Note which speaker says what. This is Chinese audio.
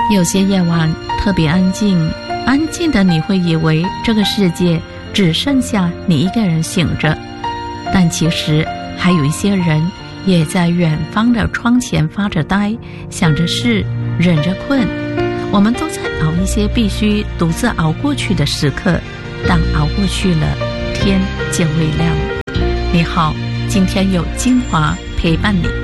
Speaker 1: 有些夜晚特别安静，安静的你会以为这个世界只剩下你一个人醒着，但其实还有一些人也在远方的窗前发着呆，想着事，忍着困。我们都在熬一些必须独自熬过去的时刻，当熬过去了，天就会亮。你好，今天有精华陪伴你。